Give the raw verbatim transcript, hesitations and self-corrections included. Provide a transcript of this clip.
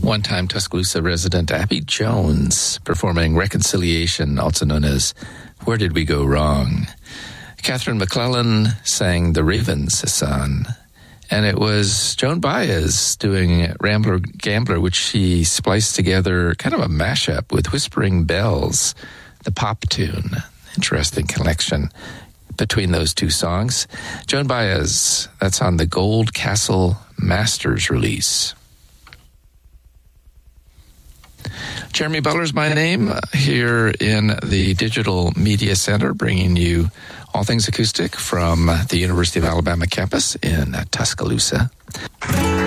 One-time Tuscaloosa resident Abby Jones performing Reconciliation, also known as Where Did We Go Wrong? Catherine McClellan sang The Raven's Son. And it was Joan Baez doing Rambler Gambler, which she spliced together kind of a mashup with Whispering Bells, the pop tune. Interesting connection between those two songs. Joan Baez, that's on the Gold Castle Masters release. Jeremy Butler's my name, here in the Digital Media Center, bringing you all things acoustic from the University of Alabama campus in Tuscaloosa.